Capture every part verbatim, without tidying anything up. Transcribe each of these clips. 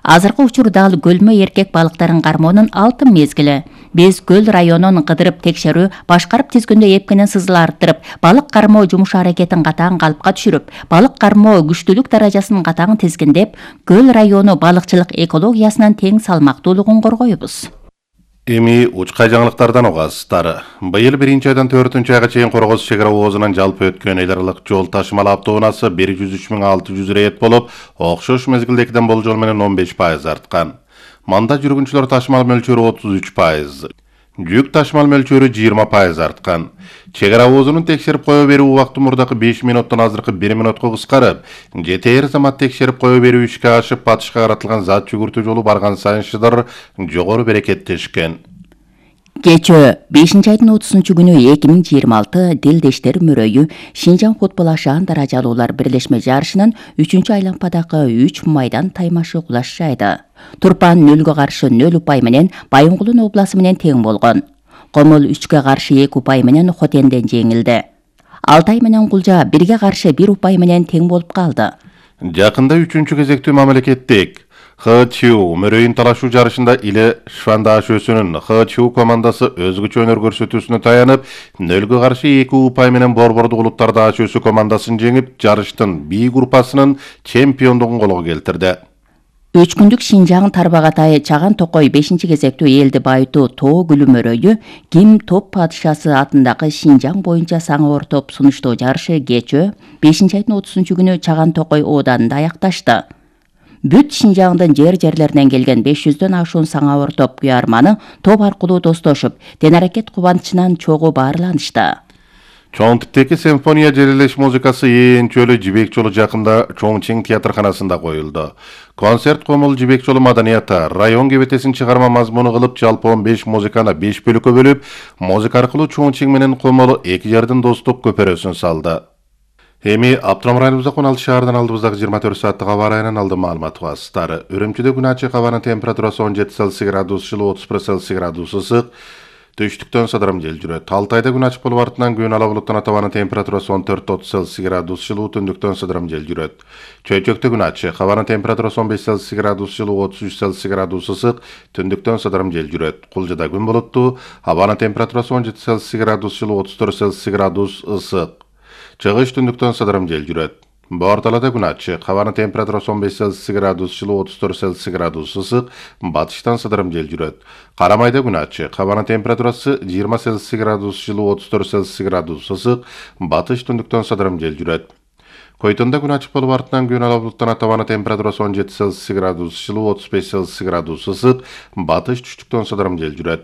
Азыркы учурда ал көлмө эркек балыктарын кармоонун алтын мезгили. Биз көл районун кыдырып текшерүү, башкарып тизгүндө эпкенен сызыл арттырып, балык кармоо жумуш аракетин катаң калыпка түшүрүп, балык кармоо күчтүүлүк даражасын катаң тизгиндеп, көл району балыкчылык экологиясынын тең салмактуулугун коргойбуз. Эми учкай жаңылыктардан угасыздар. Быйыл биринчи айдан төртүнчү айга чейин Коргоз чек ара оозунан жалпы өткөн эл аралык жол ташымалы автоунаасы бир жүз үч миң алты жүз рейд болуп, окшош мезгилдегиден болжол менен он беш пайыз арткан. Манда жүргүнчүлөр ташымал мөлчөрү отуз үч пайыз, жүк ташымал мөлчөрү жыйырма пайыз арткан. Чек ара оозунун текшерип кое берүү убакыты мурдакы беш минуттан азыркы бир минутка кыскарып, жетээр замат текшерип кое берүү ишке ашып, батышка каратылган зат жүгүртүү жолу барган сайын шыдыр жогору берекеттешкен. Кечөө бешинчи айдын отузунчу күнү эки миң жыйырма алты Дилдештер мөрөйү Шинжаң футбол ашаан даражалуулар бирлешме жарышынын үчүнчү айлампадагы үч майдан таймашы кулаш жайды. Турпан нөлгө каршы нөл упай менен Байынгулун обласы менен тең болгон. Комул үчкө каршы эки упай менен Хотенден жеңилди. Алтай менен Кулжа бирге каршы бир упай менен тең болуп калды. Жакында үчүнчү кезектүү мамлекеттик ХЧУ мөрөйүн талашуу жарышында Иле Швандаш өсүнүн ХЧУ командасы өзгөчө өнөр көрсөтүүсүнө таянып, нөлгө каршы эки упай менен Борбордук улуттар даш өсү командасын жеңип, жарыштын Би группасынын чемпиондугун колго келтирди. Үч күндүк Шинжаң Тарбагатай Чаган Токой бешинчи кезектүү элди байытуу Тоо Гүлү мөрөйү Ким топ падышасы атындагы Шинжаң боюнча саңа оор топ сунуштоо жарышы кечөө бешинчи айдын отузунчу күнү Чаган Токой ооданында аякташты. Бүт Шинжаңдын жер-жерлеринен келген беш жүздөн ашуун саңа оор топ куярманы топ аркылуу достошуп, тен аракет кубанычынан чогуу баарланышты. Чоң типтеги симфония желелеш музыкасы Ээн чөлү Жибек жолу жакында Чоңчиң театрканасында коюлду. Концерт Комул Жибек жолу маданияты район кебетесин чыгарма мазмуну кылып, жалпы он беш музыканы беш бөлүккө бөлүп, музыка аркылуу Чоңчиң менен Комул эки жердин достук көпөрөсүн салды. Эми Аптырам районубузда он алты шаардан алдыбыздагы жыйырма төрт сааттык аба ырайынан алды маалымат угасыздар. Үрүмчүдө күн ачык, абанын температурасы он жети Цельсий градус жылуу, отуз бир Цельсий градус ысык. Түштүктөн садырым жел жүрөт. Алтайда күн ачык болуп артынан күн ала булуттан атабанын температурасы он төрт отуз Цельсий градус жылуу, түндүктөн садырым жел жүрөт. Чөйчөктө күн ачык, абанын температурасы он беш Цельсий градус жылуу, отуз үч Цельсий градус ысык, түндүктөн садырым жел жүрөт. Кулжада күн болуттуу, абанын температурасы он жети Цельсий градус жылуу, отуз төрт Цельсий градус ысык. Чыгыш түндүктөн садырым жел жүрөт. Борталада күн ачык, абанын температурасы он беш Цельсий градус жылуу, отуз төрт Цельсий градус ысык, батыштан садырым жел жүрөт. Карамайда күн ачык, абанын температурасы жыйырма Цельсий градус жылуу, отуз төрт Цельсий градус ысык, батыш түндүктөн садырым жел жүрөт. Койтонда күн ачык болуп артынан күн ала булуттан атабанын температурасы он жети Цельсий градус жылуу, отуз беш Цельсий градус ысык, батыш түштүктөн садырым жел жүрөт.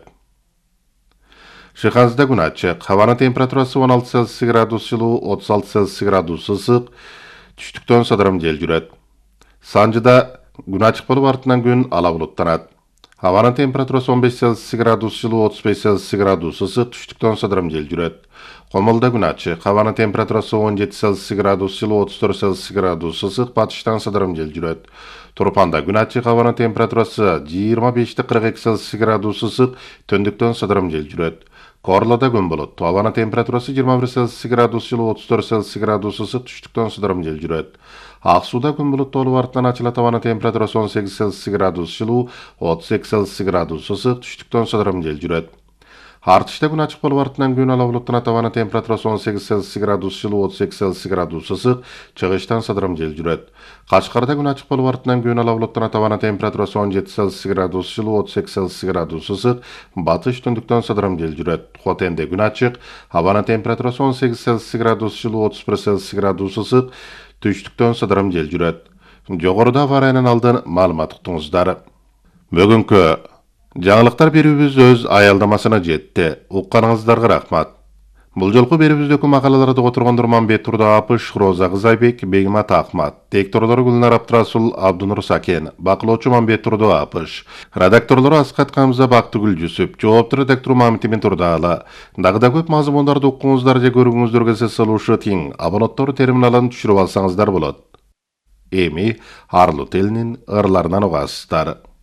Шыханзда күн ачык, абанын температурасы он алты Цельсий градус жылуу, отуз алты Цельсий градус ысык, түштүктөн садырым жел жүрөт. Санжыда күн ачык болуп артынан күн ала булуттанат. Абанын температурасы он беш Цельсий градус жылуу, отуз беш Цельсий градус ысык, түштүктөн садырым жел жүрөт. Комулда күн ачык, абанын температурасы он жети Цельсий градус жылуу, отуз төрт Цельсий градус ысык, батыштан садырым жел жүрөт. Турпанда күн ачык, абанын температурасы жыйырма беш кырк эки Цельсий градус ысык, түндүктөн садырым жел жүрөт. Корлода күн болот. Абанын температурасы жыйырма бир Цельсий градус жылуу, отуз төрт Цельсий градус ысык, түштүктөн садырым жел жүрөт. Ак сууда күн болот болуп артынан ачылат, абанын температурасы он сегиз Цельсий градус жылуу, отуз эки Цельсий градус ысык, түштүктөн садырым жел жүрөт. Артышта күн ачык болуп артынан күн ала булуттан атабанын температурасы он сегиз Цельсий градус жылуу, отуз эки Цельсий градус ысык, чыгыштан садырым жел жүрөт. Кашкарда күн ачык болуп артынан күн ала булуттан атабанын температурасы он жети Цельсий градус жылуу, отуз эки Цельсий градус ысык, батыш түндүктөн садырым жел жүрөт. Хотенде күн ачык, абанын температурасы он сегиз Цельсий градус жылуу, отуз бир Цельсий градус ысык, түштүктөн садырым жел жүрөт. Жогоруда аба ырайынан алдын маалымат уктуңуздар. Бүгүнкү жаңылыктар берүүбүз өз аялдамасына жетти. Укканыңыздарга рахмат. Бул жолку берүүбүздөгү макалаларды которгондор Мамбет Турда Апыш, Роза Кызайбек, Бегимат Ахмат, текторлору Гүлнар Аптырасул, Абдунур Сакен, бакылоочу Мамбет Турда Апыш, редакторлору Аскат Камза, Бактыгүл Жүсүп, жооптуу редактору Мамтимин Турдаала. Дагы да көп мазмундарды уккуңуздар же көрүүңүздөргө сылуuшу тиң абоненттор терминалын түшүрүп алсаңыздар болот. Эми Арлы телинин ырларынан угасыздар.